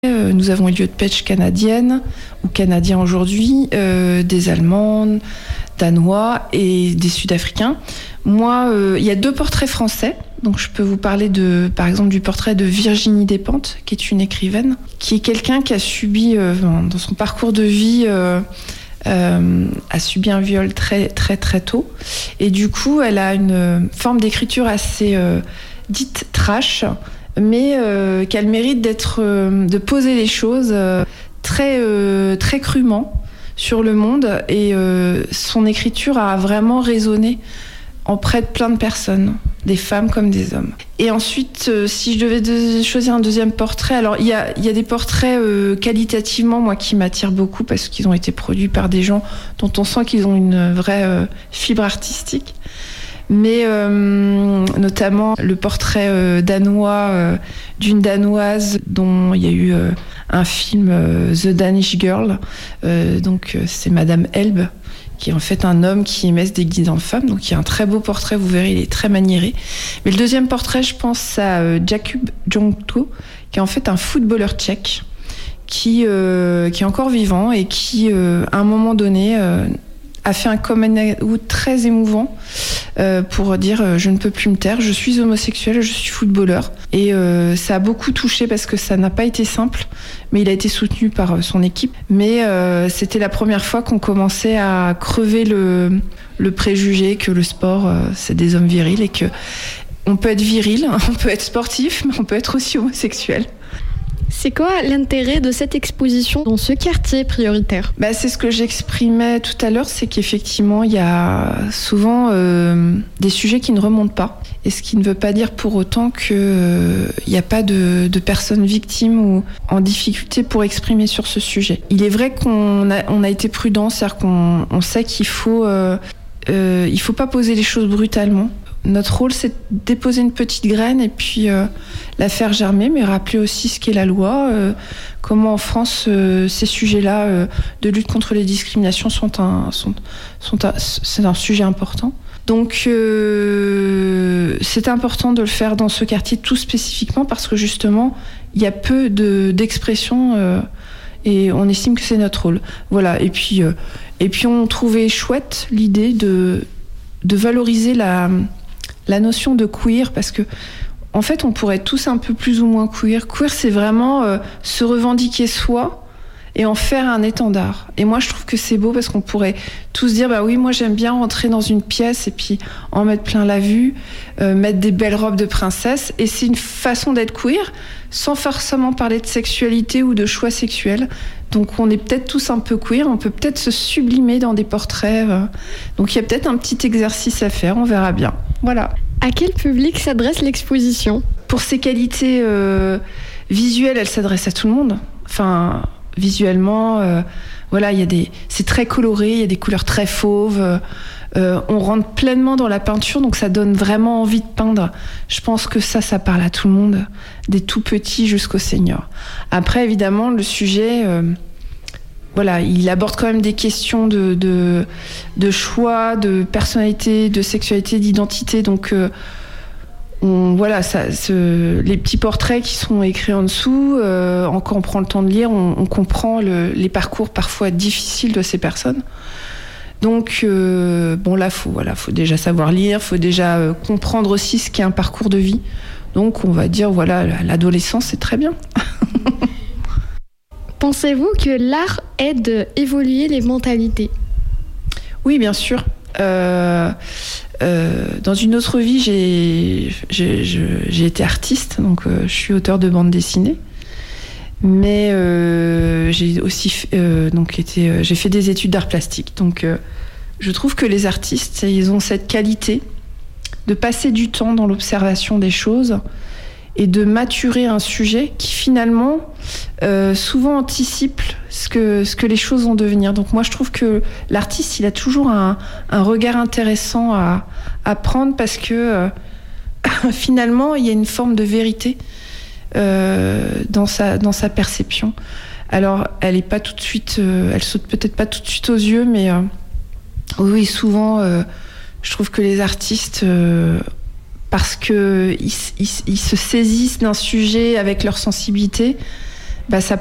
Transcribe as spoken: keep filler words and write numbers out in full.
Euh, nous avons une lieu de pêche canadienne ou canadien aujourd'hui, euh, des Allemands, Danois et des Sud-Africains. Moi, euh, il y a deux portraits français. Donc je peux vous parler de, par exemple, du portrait de Virginie Despentes, qui est une écrivaine, qui est quelqu'un qui a subi, euh, dans son parcours de vie, euh, euh, a subi un viol très très très tôt. Et du coup, elle a une forme d'écriture assez euh, dite trash, mais euh, qu'elle mérite d'être, euh, de poser les choses euh, très euh, très crûment sur le monde. Et euh, son écriture a vraiment résonné auprès de plein de personnes, des femmes comme des hommes. Et ensuite, euh, si je devais de- choisir un deuxième portrait, alors il y a, il y a des portraits euh, qualitativement, moi, qui m'attirent beaucoup parce qu'ils ont été produits par des gens dont on sent qu'ils ont une vraie euh, fibre artistique. Mais euh, notamment le portrait euh, danois euh, d'une Danoise dont il y a eu euh, un film euh, The Danish Girl. Euh, donc euh, c'est Madame Elbe, qui est en fait un homme qui aimait se déguiser en femme. Donc il y a un très beau portrait, vous verrez, il est très maniéré. Mais le deuxième portrait, je pense à euh, Jakub Jankto, qui est en fait un footballeur tchèque, qui, euh, qui est encore vivant et qui, euh, à un moment donné, euh, a fait un coming out très émouvant euh, pour dire euh, je ne peux plus me taire, je suis homosexuel, je suis footballeur. Et euh, ça a beaucoup touché parce que ça n'a pas été simple, mais il a été soutenu par euh, son équipe. Mais euh, c'était la première fois qu'on commençait à crever le, le préjugé que le sport, euh, c'est des hommes virils et que on peut être viril, on peut être sportif, mais on peut être aussi homosexuel. C'est quoi l'intérêt de cette exposition dans ce quartier prioritaire ? Bah, c'est ce que j'exprimais tout à l'heure, c'est qu'effectivement, il y a souvent euh, des sujets qui ne remontent pas. Et ce qui ne veut pas dire pour autant qu'il euh, n'y a pas de, de personnes victimes ou en difficulté pour exprimer sur ce sujet. Il est vrai qu'on a, on a été prudent, c'est-à-dire qu'on on sait qu'il faut, euh, euh, il faut pas poser les choses brutalement. Notre rôle, c'est de déposer une petite graine et puis euh, la faire germer, mais rappeler aussi ce qu'est la loi, euh, comment en France euh, ces sujets-là euh, de lutte contre les discriminations sont un, sont, sont un, c'est un sujet important. Donc euh, c'est important de le faire dans ce quartier tout spécifiquement parce que justement, il y a peu de, d'expressions euh, et on estime que c'est notre rôle. Voilà. Et puis, euh, et puis on trouvait chouette l'idée de, de valoriser la... la notion de queer, parce que en fait on pourrait être tous un peu plus ou moins queer. Queer, c'est vraiment euh, se revendiquer soi et en faire un étendard. Et moi je trouve que c'est beau parce qu'on pourrait tous dire bah oui, moi j'aime bien rentrer dans une pièce et puis en mettre plein la vue, euh, mettre des belles robes de princesse, et c'est une façon d'être queer sans forcément parler de sexualité ou de choix sexuels. Donc on est peut-être tous un peu queer, on peut peut-être se sublimer dans des portraits. euh. Donc il y a peut-être un petit exercice à faire, on verra bien. Voilà. À quel public s'adresse l'exposition ? Pour ses qualités euh, visuelles, elle s'adresse à tout le monde. Enfin, visuellement, euh, voilà, il y a des, c'est très coloré, il y a des couleurs très fauves. Euh, on rentre pleinement dans la peinture, donc ça donne vraiment envie de peindre. Je pense que ça, ça parle à tout le monde, des tout petits jusqu'aux seniors. Après, évidemment, le sujet, euh, voilà, il aborde quand même des questions de, de, de choix, de personnalité, de sexualité, d'identité. Donc, euh, on, voilà, ça, ce, les petits portraits qui sont écrits en dessous, euh, quand on prend le temps de lire, on, on comprend le, les parcours parfois difficiles de ces personnes. Donc, euh, bon là, faut, voilà, faut déjà savoir lire, faut déjà euh, comprendre aussi ce qu'est un parcours de vie. Donc, on va dire, voilà, l'adolescence, c'est très bien. Pensez-vous que l'art aide à évoluer les mentalités ? Oui, bien sûr. Euh, euh, dans une autre vie, j'ai, j'ai, j'ai été artiste, donc euh, je suis auteure de bande dessinée. Mais euh, j'ai aussi euh, donc été, euh, j'ai fait des études d'art plastique. Donc, euh, je trouve que les artistes, ils ont cette qualité de passer du temps dans l'observation des choses et de maturer un sujet qui finalement euh, souvent anticipe ce que ce que les choses vont devenir. Donc moi, je trouve que l'artiste, il a toujours un, un regard intéressant à, à prendre parce que euh, finalement, il y a une forme de vérité. Euh, dans sa dans sa perception. Alors, elle est pas tout de suite, euh, elle saute peut-être pas tout de suite aux yeux, mais euh, oui, souvent, euh, je trouve que les artistes, euh, parce que ils, ils, ils se saisissent d'un sujet avec leur sensibilité, bah, ça